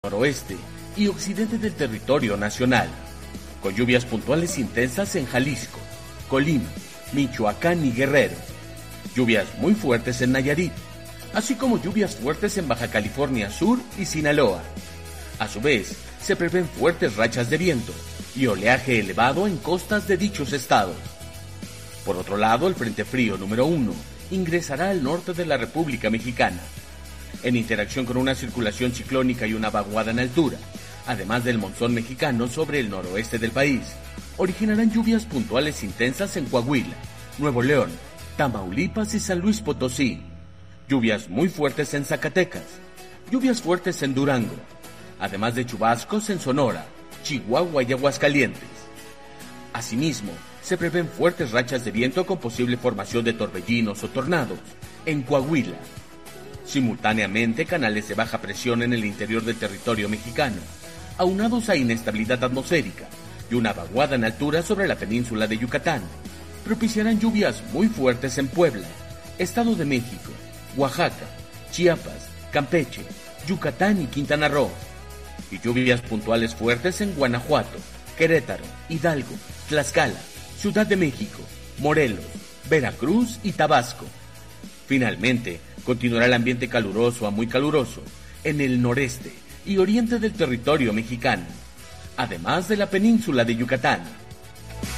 noroeste y occidente del territorio nacional, con lluvias puntuales intensas en Jalisco, Colima, Michoacán y Guerrero, lluvias muy fuertes en Nayarit, así como lluvias fuertes en Baja California Sur y Sinaloa. A su vez, se prevén fuertes rachas de viento y oleaje elevado en costas de dichos estados. Por otro lado, el Frente Frío número 1 ingresará al norte de la República Mexicana, en interacción con una circulación ciclónica y una vaguada en altura, además del monzón mexicano sobre el noroeste del país. Originarán lluvias puntuales intensas en Coahuila, Nuevo León, Tamaulipas y San Luis Potosí, lluvias muy fuertes en Zacatecas, lluvias fuertes en Durango, además de chubascos en Sonora, Chihuahua y Aguascalientes. Asimismo, se prevén fuertes rachas de viento con posible formación de torbellinos o tornados en Coahuila. Simultáneamente, canales de baja presión en el interior del territorio mexicano, aunados a inestabilidad atmosférica y una vaguada en altura sobre la península de Yucatán, propiciarán lluvias muy fuertes en Puebla, Estado de México, Oaxaca, Chiapas, Campeche, Yucatán y Quintana Roo, y lluvias puntuales fuertes en Guanajuato, Querétaro, Hidalgo, Tlaxcala, Ciudad de México, Morelos, Veracruz y Tabasco. Finalmente, continuará el ambiente caluroso a muy caluroso en el noreste y oriente del territorio mexicano, además de la península de Yucatán.